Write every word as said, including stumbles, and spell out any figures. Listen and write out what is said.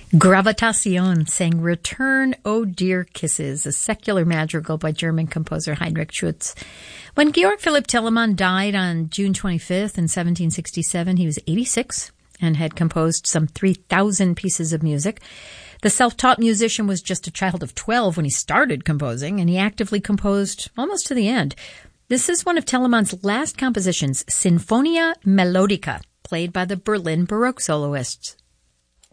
Gravitación sang Return, O Dear Kisses, a secular madrigal by German composer Heinrich Schütz. When Georg Philipp Telemann died on June twenty-fifth in seventeen sixty-seven, he was eighty-six and had composed some three thousand pieces of music. The self-taught musician was just a child of twelve when he started composing, and he actively composed almost to the end. This is one of Telemann's last compositions, Sinfonia Melodica, played by the Berlin Baroque soloists.